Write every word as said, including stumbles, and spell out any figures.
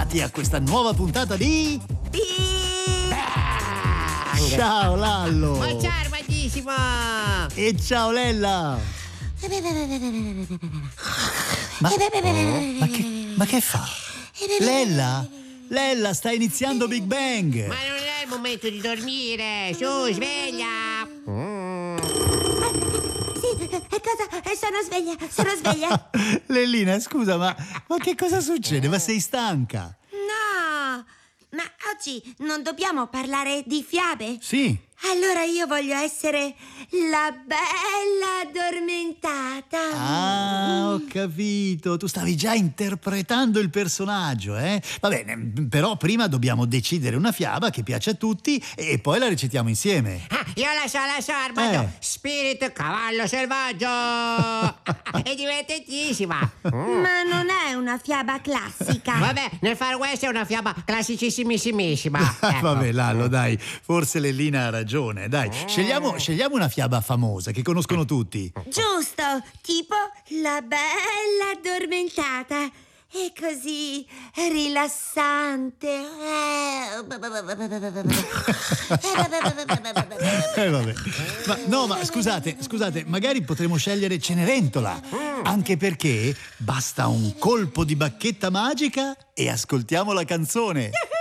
bentrovati a questa nuova puntata di Big Bang. Ciao Lallo. Ma ciao armadissimo. E ciao Lella. Ma, ma, che, ma che fa? Lella? Lella, sta iniziando Big Bang. Ma non è il momento di dormire. Su, sveglia. Mm. Sì, cosa? Sono sveglia, sono sveglia. Lellina, scusa, ma, ma che cosa succede? Ma sei stanca? No, ma oggi non dobbiamo parlare di fiabe? Sì. Allora io voglio essere la bella addormentata. Ah, ho capito. Tu stavi già interpretando il personaggio, eh? Va bene, però prima dobbiamo decidere una fiaba che piace a tutti e poi la recitiamo insieme. Ah, io la so, la so, Armando. Eh. Spirit cavallo selvaggio. È divertentissima. Mm. Ma non è una fiaba classica. Vabbè, nel Far West è una fiaba classicissimissima. Ecco. Vabbè, Lallo, dai, forse Lellina ha ragione. Dai, scegliamo, scegliamo una fiaba famosa che conoscono tutti. Giusto, tipo la bella addormentata. È così rilassante. Eh, vabbè. Ma, no, ma scusate, scusate, magari potremmo scegliere Cenerentola. Anche perché basta un colpo di bacchetta magica e ascoltiamo la canzone.